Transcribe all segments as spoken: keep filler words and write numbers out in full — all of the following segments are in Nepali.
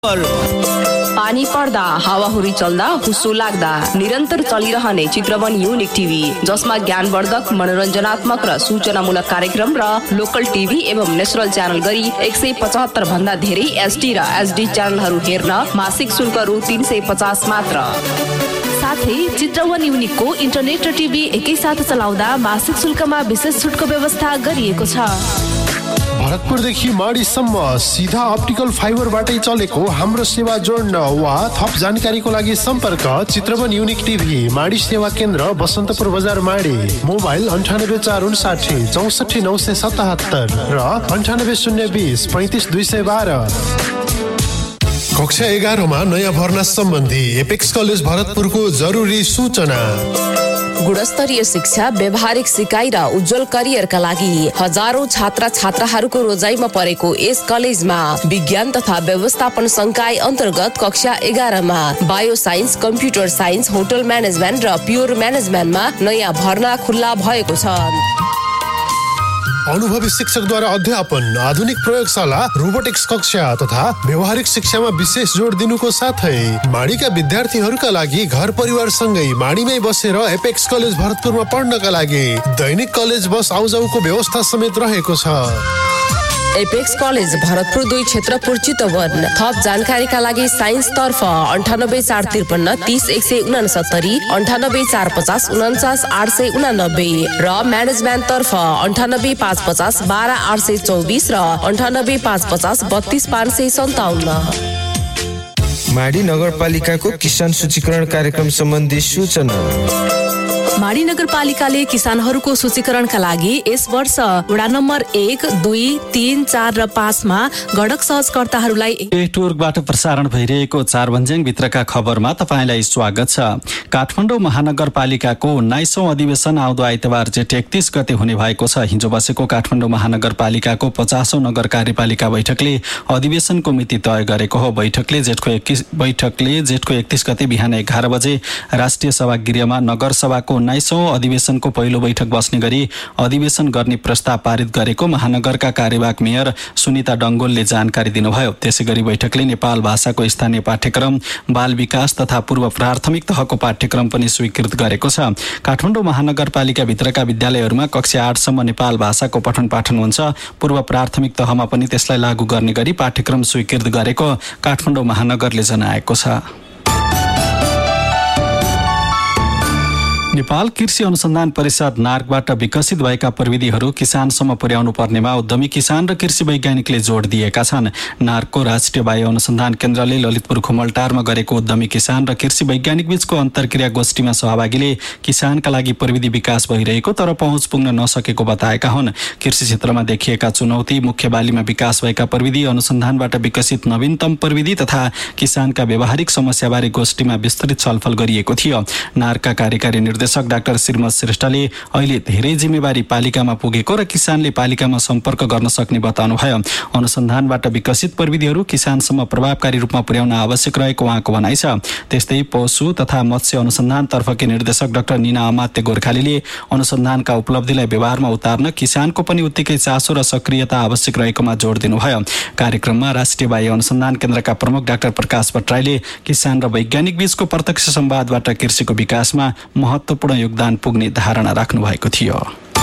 पानी पर्दा, हावाहुरी चल्दा, हुस्सो लाग्दा निरन्तर चलिरहने चित्रवन युनिक टिभी, जसमा ज्ञानवर्धक, मनोरञ्जनात्मक र सूचनामूलक कार्यक्रम र लोकल टिभी एवं नेसनल च्यानल गरी एक सय पचहत्तर भन्दा धेरै एसडी र एसडी च्यानलहरू हेर्न मासिक शुल्क रु तीन सय पचास मात्र। साथै चित्रवन युनिकको इन्टरनेट र टिभी एकैसाथ चलाउँदा मासिक शुल्कमा विशेष छुटको व्यवस्था गरिएको छ। भरतपुरदेखि माडीसम्म सिधा अप्टिकल फाइबरबाटै चलेको हाम्रो सेवा जोड्न वा थप जानकारीको लागि सम्पर्क चित्रवन युनिक टिभी, माडी सेवा केन्द्र, बसन्तपुर बजार, माडी। मोबाइल अन्ठानब्बे चार उन्साठी चौसठी नौ सय सतहत्तर र अन्ठानब्बे शून्य बिस पैँतिस दुई सय बाह्र। कक्षा एघारमा नयाँ भर्ना सम्बन्धी एपेक्स कलेज भरतपुरको जरुरी सूचना। गुणस्तरीय शिक्षा, व्यावहारिक सिकाइ र उज्जवल करियरका लागि हजारौं छात्र छात्राहरूको रोजाइमा परेको यस कलेजमा विज्ञान तथा व्यवस्थापन संकाय अन्तर्गत कक्षा एघारमा bio science, computer science, hotel management र प्योर म्यानेजमेन्टमा नयाँ भर्ना खुल्ला भएको छ। अनुभवी शिक्षकद्वारा अध्यापन, आधुनिक प्रयोगशाला, रोबोटिक्स कक्षा तथा व्यवहारिक शिक्षामा विशेष जोड दिनुको साथै माडीका विद्यार्थीहरूका लागि घर परिवारसँगै माडीमै बसेर एपेक्स कलेज भरतपुरमा पढ्नका लागि दैनिक कलेज बस आउजाउको व्यवस्था समेत रहेको छ। एपेक्स कलेज भरतपुर दुई क्षेत्रपुर चितवन। थप जानकारीका लागि साइन्स तर्फ अन्ठानब्बे चार त्रिपन्न तीस एक सय उनासत्तरी, अन्ठानब्बे चार पचास उन्चास आठ सय उनानब्बे र म्यानेजमेन्ट तर्फ अन्ठानब्बे पाँच पचास बाह्र आठ सय चौबिस र अन्ठानब्बे पाँच पचास बत्तीस पाँच सय सन्ताउन्न। माडी नगरपालिकाको किसान सूचीकरण कार्यक्रम सम्बन्धी सूचना। माडी नगरपालिकाले किसानहरूको सूचीकरणका लागि यस वर्ष वडा नम्बर एक, दुई, तीन, चार र पाँचमा गडक सहजकर्ताहरूलाई नेटवर्कबाट प्रसारण भइरहेको चारभन्ज्याङ भित्रका खबरमा तपाईँलाई स्वागत छ। काठमाडौँ महानगरपालिकाको उन्नाइसौं अधिवेशन आउँदो आइतबार जेठ एकतीस गते हुने भएको छ। हिजो बसेको काठमाडौँ महानगरपालिकाको पचासौं नगर कार्यपालिका बैठकले अधिवेशनको मिति तय गरेको हो। बैठकले जेठको एक्कीस बैठकले जेठको एकतीस गते बिहान एघार बजे राष्ट्रिय सभागृहमा नगरसभाको उन्नाइसौं अधिवेशनको पहिलो बैठक बस्ने गरी अधिवेशन गर्ने प्रस्ताव पारित गरेको महानगरका कार्यवाहक मेयर सुनिता डङ्गोलले जानकारी दिनुभयो। त्यसै गरी बैठकले नेपाल भाषाको स्थानीय पाठ्यक्रम, बाल विकास तथा पूर्व प्राथमिक तहको पाठ्यक्रम पनि स्वीकृत गरेको छ। काठमाडौँ महानगरपालिका भित्रका विद्यालयहरूमा कक्षा आठसम्म नेपाल भाषाको पठन पाठन हुन्छ। पूर्व प्राथमिक तहमा पनि त्यसलाई लागू गर्ने गरी पाठ्यक्रम स्वीकृत गरेको काठमाडौँ महानगरले जनाएको छ। नेपाल कृषि अनुसन्धान परिषद नार्कबाट विकसित भएका प्रविधिहरू किसानसम्म पुर्याउनु पर्नेमा उद्यमी किसान र कृषि वैज्ञानिकले जोड दिएका छन्। नार्कको राष्ट्रिय बाह्य अनुसन्धान केन्द्रले ललितपुर खुमलटारमा गरेको उद्यमी किसान र कृषि वैज्ञानिक बीचको अन्तर्क्रिया गोष्ठीमा सहभागीले किसानका लागि प्रविधि विकास भइरहेको तर पहुँच पुग्न नसकेको बताएका हुन्। कृषि क्षेत्रमा देखिएका चुनौती, मुख्य बालीमा विकास भएका प्रविधि, अनुसन्धानबाट विकसित नवीनतम प्रविधि तथा किसानका व्यावहारिक समस्याबारे गोष्ठीमा विस्तृत छलफल गरिएको थियो। नार्कका कार्यकारी निर्देशक डाक्टर श्रीमत श्रेष्ठले अहिले धेरै जिम्मेवारी पालिकामा पुगेको र किसानले पालिकामा सम्पर्क गर्न सक्ने बताउनुभयो। अनुसन्धानबाट विकसित प्रविधिहरू किसानसम्म प्रभावकारी रूपमा पुर्याउन आवश्यक रहेको उहाँको भनाइ छ। त्यस्तै पशु तथा मत्स्य अनुसन्धानतर्फकी निर्देशक डाक्टर निना अमात्य गोर्खालीले अनुसन्धानका उपलब्धिलाई व्यवहारमा उतार्न किसानको पनि उत्तिकै चासो र सक्रियता आवश्यक रहेकोमा जोड दिनुभयो। कार्यक्रममा राष्ट्रिय बाह्य अनुसन्धान केन्द्रका प्रमुख डाक्टर प्रकाश भट्टराईले किसान र वैज्ञानिक बीचको प्रत्यक्ष संवादबाट कृषिको विकासमा महत्व पूर्ण योगदान पुग्ने धारणा राख्नु भएको थियो।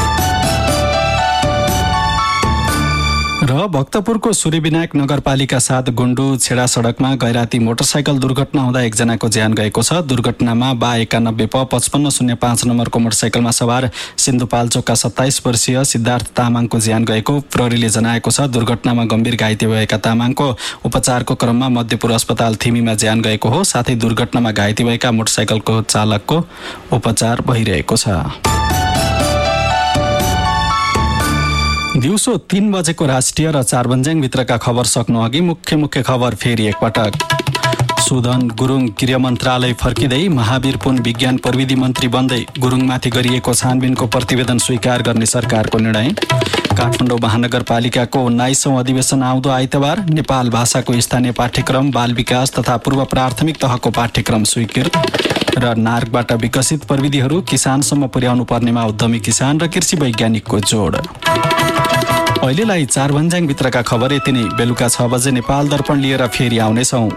र भक्तपुरको सूर्यविनायक नगरपालिका साथ गुन्डु छेडा सडकमा गैराती मोटरसाइकल दुर्घटना हुँदा एकजनाको ज्यान गएको छ। दुर्घटनामा बा एकानब्बे प पचपन्न शून्य पाँच नम्बरको मोटरसाइकलमा सवार सिन्धुपाल्चोकका सत्ताइस वर्षीय सिद्धार्थ तामाङको ज्यान गएको प्रहरीले जनाएको छ। दुर्घटनामा गम्भीर घाइते भएका तामाङको उपचारको क्रममा मध्यपुर अस्पताल थिमीमा ज्यान गएको हो। साथै दुर्घटनामा घाइते भएका मोटरसाइकलको चालकको उपचार भइरहेको छ। दिउँसो तीन बजेको राष्ट्रिय र चारभन्ज्याङ भित्रका खबर सक्नु अघि मुख्य मुख्य खबर फेरि एकपटक। सुदन गुरुङ गृह मन्त्रालय फर्किँदै महावीर पुन विज्ञान प्रविधि मन्त्री बन्दै गुरुङमाथि गरिएको छानबिनको प्रतिवेदन स्वीकार गर्ने सरकारको निर्णय। काठमाडौँ महानगरपालिकाको उन्नाइसौं अधिवेशन आउँदो आइतबार नेपाल भाषाको स्थानीय पाठ्यक्रम, बाल विकास तथा पूर्व प्राथमिक तहको पाठ्यक्रम स्वीकृत। र नार्कबाट विकसित प्रविधिहरू किसानसम्म पुर्याउनु पर्नेमा उद्यमी किसान र कृषि वैज्ञानिकको जोड। अहिलेलाई चार भन्ज्याङ भित्रका खबर यति नै। बेलुका छ बजे नेपाल दर्पण लिएर फेरि आउनेछौँ।